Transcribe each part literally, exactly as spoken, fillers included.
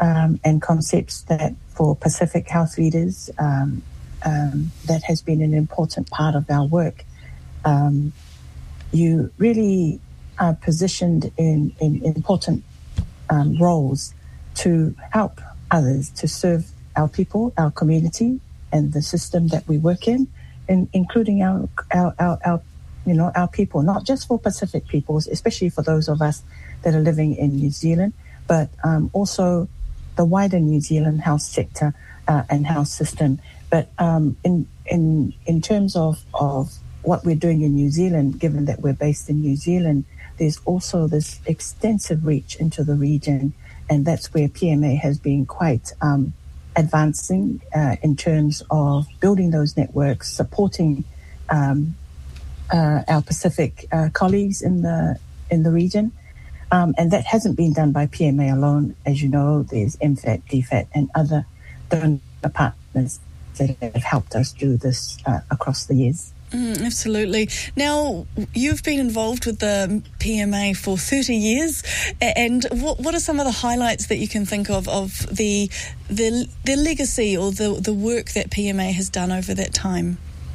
um, and concepts that for Pacific health leaders, um, um, that has been an important part of our work. Um, you really are positioned in, in important um, roles to help others, to serve our people, our community, and the system that we work in, in including our, our, our, our, you know, our people, not just for Pacific peoples, especially for those of us that are living in New Zealand, but um, also the wider New Zealand health sector uh, and health system. But um, in in in terms of, of what we're doing in New Zealand, given that we're based in New Zealand, there's also this extensive reach into the region, and that's where P M A has been quite um, advancing uh, in terms of building those networks, supporting um, uh, our Pacific uh, colleagues in the in the region. Um, and that hasn't been done by P M A alone. As you know, there's M FAT, D FAT, and other donor partners that have helped us do this uh, across the years. Mm, absolutely. Now, you've been involved with the P M A for thirty years, and what what are some of the highlights that you can think of of the the, the legacy or the, the work that P M A has done over that time?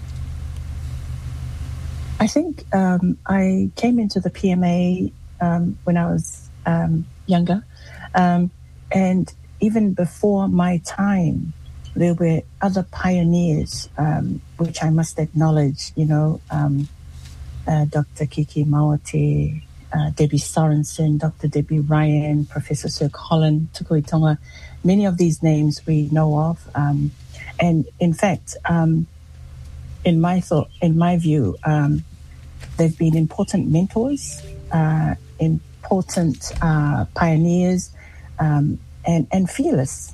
I think um, I came into the P M A um, when I was um, younger, um, and even before my time, there were other pioneers, um, which I must acknowledge, you know, um, uh, Doctor Kiki Mawate, uh, Debbie Sorensen, Doctor Debbie Ryan, Professor Sir Colin Tukui Tonga. Many of these names we know of. Um, and in fact, um, in my thought, in my view, um, they've been important mentors, uh, important uh, pioneers, um, and, and fearless.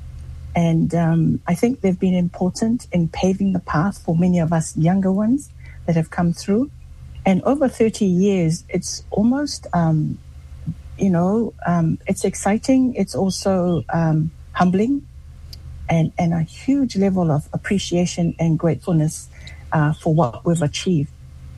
And um, I think they've been important in paving the path for many of us younger ones that have come through. And over thirty years, it's almost, um, you know, um, it's exciting. It's also um, humbling, and, and a huge level of appreciation and gratefulness uh, for what we've achieved.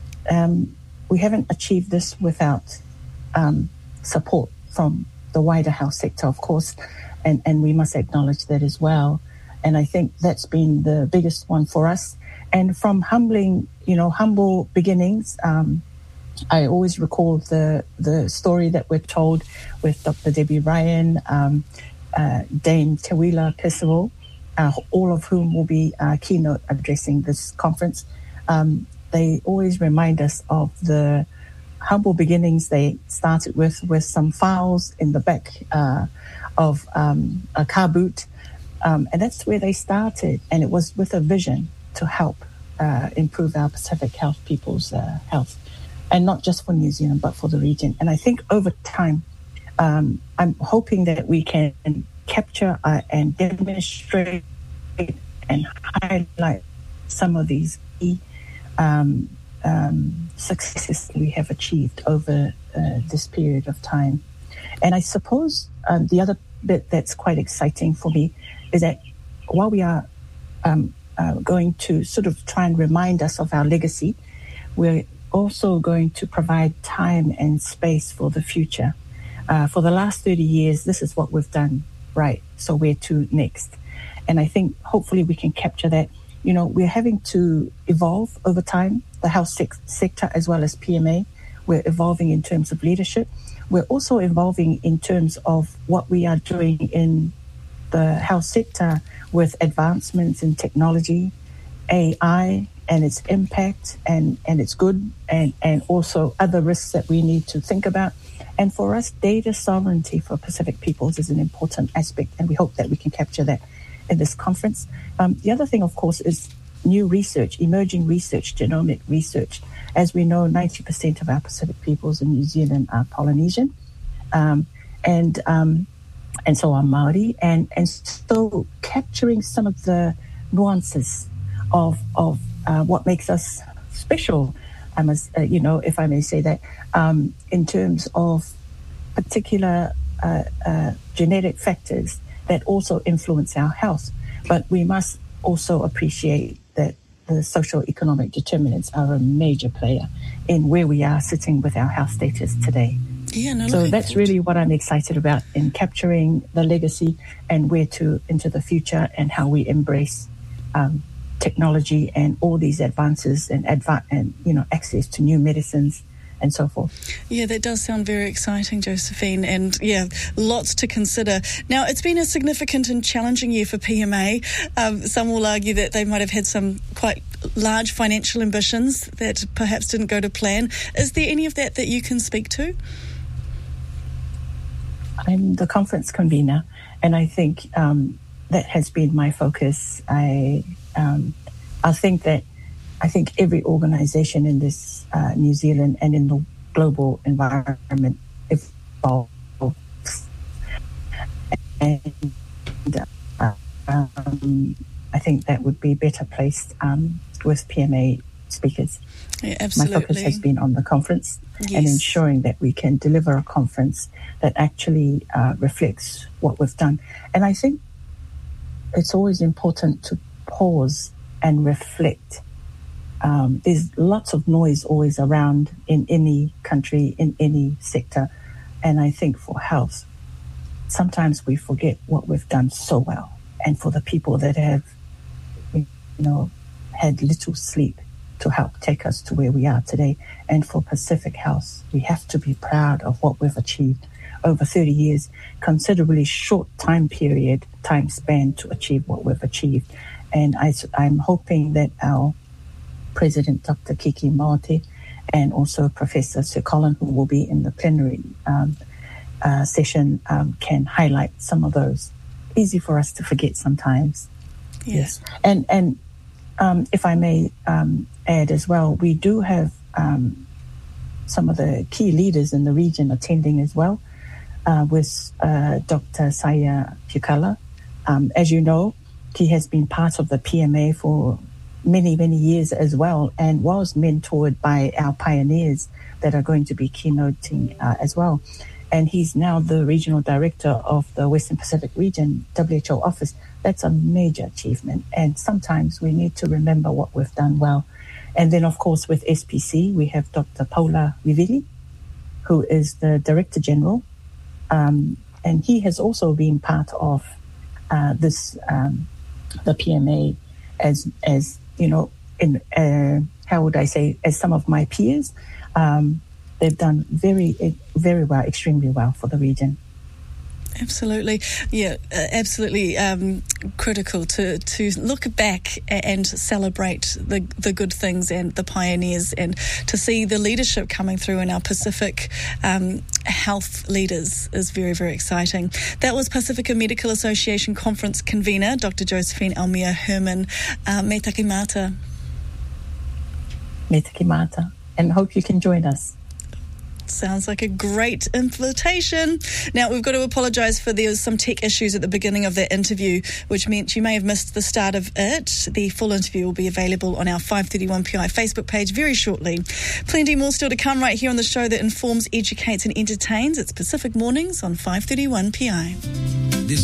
Um, we haven't achieved this without um, support from the wider health sector, of course. And, and we must acknowledge that as well. And I think that's been the biggest one for us. And from humbling, you know, humble beginnings, um, I always recall the the story that we're told with Doctor Debbie Ryan, um, uh, Dame Tawila Percival, uh, all of whom will be uh, keynote addressing this conference. Um, they always remind us of the humble beginnings they started with, with some files in the back uh, of um, a car boot. Um, and that's where they started. And it was with a vision to help uh, improve our Pacific health people's uh, health. And not just for New Zealand, but for the region. And I think over time, um, I'm hoping that we can capture uh, and demonstrate and highlight some of these key um, um, successes we have achieved over uh, this period of time. And I suppose um, the other bit that's quite exciting for me is that while we are um, uh, going to sort of try and remind us of our legacy, we're also going to provide time and space for the future. Uh, for the last thirty years, this is what we've done right. So where to next? And I think hopefully we can capture that. You know, we're having to evolve over time, the health sec- sector as well as P M A. We're evolving in terms of leadership. We're also evolving in terms of what we are doing in the health sector with advancements in technology, A I, and its impact and, and its good, and, and also other risks that we need to think about. And for us, data sovereignty for Pacific peoples is an important aspect, and we hope that we can capture that in this conference. Um, the other thing, of course, is new research, emerging research, genomic research. As we know, ninety percent of our Pacific peoples in New Zealand are Polynesian, um, and um, and so are Maori, and, and so capturing some of the nuances of of uh, what makes us special, I must, uh, you know, if I may say that, um, in terms of particular uh, uh, genetic factors that also influence our health. But we must also appreciate that the social economic determinants are a major player in where we are sitting with our health status today. Yeah, no, so that's really what I'm excited about in capturing the legacy and where to into the future and how we embrace um, technology and all these advances and adva- and you know access to new medicines and so forth. Yeah, that does sound very exciting, Josephine, and yeah, lots to consider. Now, it's been a significant and challenging year for P M A. Um, some will argue that they might have had some quite large financial ambitions that perhaps didn't go to plan. Is there any of that that you can speak to? I'm the conference convener, and I think um, that has been my focus. I um, I think that I think every organisation in this uh, New Zealand and in the global environment evolves, and uh, um, I think that would be better placed um, with P M A speakers. Yeah, absolutely. My focus has been on the conference yes. and ensuring that we can deliver a conference that actually uh, reflects what we've done. And I think it's always important to pause and reflect. Um, there's lots of noise always around in any country, in any sector. And I think for health, sometimes we forget what we've done so well. And for the people that have, you know, had little sleep to help take us to where we are today. And for Pacific Health, we have to be proud of what we've achieved over thirty years, considerably short time period, time span to achieve what we've achieved. And I, I'm hoping that our President, Doctor Kiki Moate, and also Professor Sir Colin, who will be in the plenary um, uh, session, um, can highlight some of those. Easy for us to forget sometimes. Yeah. Yes. And, and um, if I may um, add as well, we do have um, some of the key leaders in the region attending as well, uh, with uh, Doctor Saya Pukala. Um, as you know, he has been part of the P M A for many, many years as well, and was mentored by our pioneers that are going to be keynoting uh, as well. And he's now the regional director of the Western Pacific Region W H O office. That's a major achievement. And sometimes we need to remember what we've done well. And then, of course, with S P C, we have Doctor Paula Vivili, who is the Director General. Um, and he has also been part of uh, this, um, the P M A as, as you know, in uh, how would I say, as some of my peers. Um, they've done very, very well, extremely well for the region. Absolutely. Yeah, uh, absolutely um, critical to, to look back and celebrate the, the good things and the pioneers, and to see the leadership coming through in our Pacific um, health leaders is very, very exciting. That was Pacifica Medical Association Conference convener, Doctor Josephine Almia Herman. Uh, me taki mata. Me taki mata. And hope you can join us. Sounds like a great invitation. Now, we've got to apologise for there was some tech issues at the beginning of that interview, which meant you may have missed the start of it. The full interview will be available on our five thirty-one P I Facebook page very shortly. Plenty more still to come right here on the show that informs, educates and entertains. It's Pacific Mornings on five thirty-one P I.